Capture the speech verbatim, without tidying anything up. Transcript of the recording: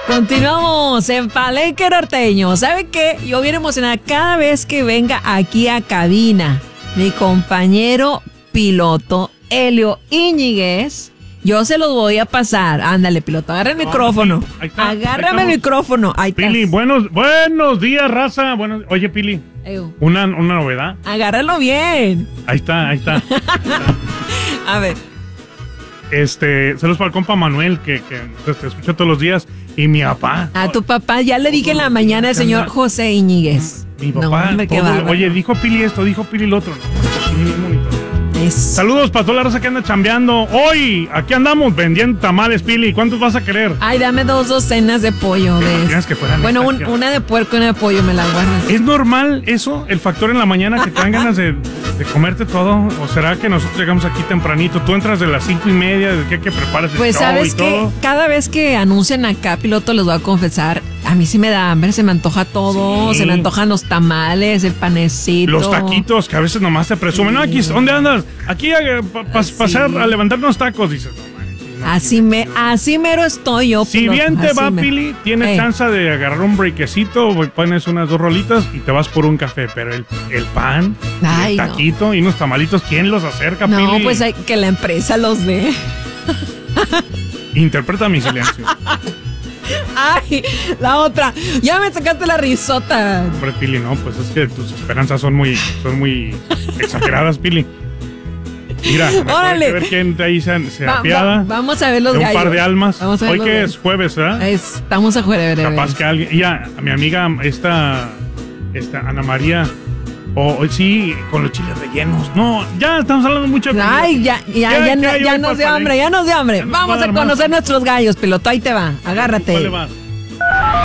Continuamos en Palenque Norteño. ¿Sabe qué? Yo bien emocionada cada vez que venga aquí a cabina mi compañero piloto Helio Íñiguez. Yo se los voy a pasar. Ándale, piloto, agarra el no, micrófono. Ahí está, Agárrame ahí el micrófono. Ahí Pili, buenos, buenos días, raza. Buenos, oye, Pili, Ew. una, una novedad. Agárralo bien. Ahí está, ahí está. Ahí está. A ver. Este, saludos para el compa Manuel, que, que pues, te escucha todos los días. Y mi papá. A tu papá, ya le dije en la mañana al señor José Íñiguez. Mi papá, no, todo, oye, dijo Pili esto, dijo Pili lo otro. Es. Saludos para toda la raza que anda chambeando. Hoy, aquí andamos vendiendo tamales, Pili. ¿Cuántos vas a querer? Ay, dame dos docenas de pollo. De que fueran bueno, un, una de puerco y una de pollo me la guardas. ¿Es normal eso, el factor en la mañana, que te dan ganas de, de comerte todo? ¿O será que nosotros llegamos aquí tempranito? Tú entras de las cinco y media, desde que, que preparas el pues show sabes y que todo. Cada vez que anuncian acá, piloto, les voy a confesar, a mí sí me da hambre, se me antoja todo, sí. Se me antojan los tamales, el panecito. Los taquitos, que a veces nomás te presumen. Sí. No, aquí, ¿dónde andas? Aquí a, pa, pa, sí. pasar a levantar unos tacos, dices. No, man, no, así, me, así mero estoy yo. Si piloto, bien te va, me... Pili, tienes hey. chance de agarrar un breakecito, pones unas dos rolitas y te vas por un café. Pero el, el pan, Ay, el taquito no. y unos tamalitos, ¿quién los acerca, no, Pili? No, pues hay que la empresa los dé. Interpreta mi silencio. Ay, la otra. Ya me sacaste la risota. Hombre, Pili, no, pues es que tus esperanzas son muy, son muy exageradas, Pili. Mira, hay que ver quién de ahí se, se va, apiada. Va, vamos a ver los de un gallos. par de almas. Vamos a ver Hoy los que gallos. Es jueves, ¿verdad? Estamos a jueves. Capaz que alguien. Ya, a mi amiga, esta, esta Ana María. O oh, sí, con los chiles rellenos. No, ya estamos hablando mucho de Ay, ya, ya, ya, ya, no, ya nos dio hambre, ya nos dio hambre. Vamos a conocer más. nuestros gallos, piloto. Ahí te va, agárrate. ¿Cuál le va?